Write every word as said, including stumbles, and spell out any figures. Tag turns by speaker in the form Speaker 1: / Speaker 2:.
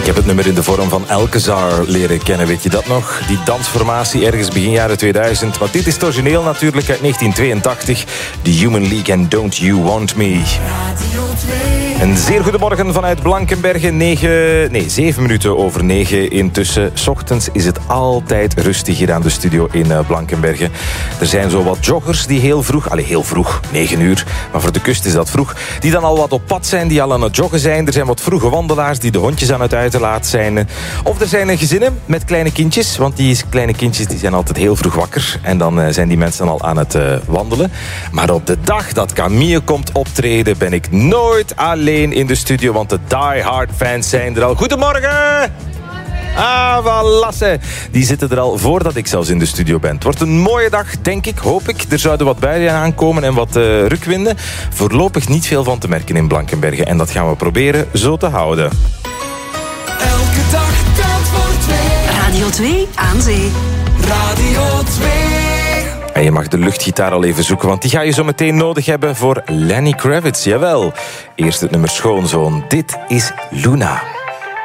Speaker 1: Ik heb het nummer in de vorm van Alcazar leren kennen, weet je dat nog? Die dansformatie ergens begin jaren tweeduizend. Maar dit is het origineel natuurlijk uit negentien tweeëntachtig. The Human League and Don't You Want Me. Een zeer goedemorgen vanuit Blankenberge. negen, nee, zeven minuten over negen intussen. 's Ochtends is het altijd rustig hier aan de studio in Blankenberge. Er zijn zo wat joggers die heel vroeg, allez, heel vroeg, negen uur, maar voor de kust is dat vroeg, die dan al wat op pad zijn, die al aan het joggen zijn. Er zijn wat vroege wandelaars die de hondjes aan het uiterlaat zijn. Of er zijn gezinnen met kleine kindjes, want die kleine kindjes die zijn altijd heel vroeg wakker. En dan zijn die mensen al aan het uh, wandelen. Maar op de dag dat Camille komt optreden, ben ik nooit alleen in de studio, want de die-hard fans zijn er al. Goedemorgen! Ah, Valasse. Die zitten er al voordat ik zelfs in de studio ben. Het wordt een mooie dag, denk ik, hoop ik. Er zouden wat buien aankomen en wat uh, rukwinden. Voorlopig niet veel van te merken in Blankenberge. En dat gaan we proberen zo te houden.
Speaker 2: Elke dag telt voor twee.
Speaker 3: Radio twee aan zee.
Speaker 2: Radio twee.
Speaker 1: En je mag de luchtgitaar al even zoeken, want die ga je zo meteen nodig hebben voor Lenny Kravitz. Jawel. Eerst het nummer Schoonzoon. Dit is Luna.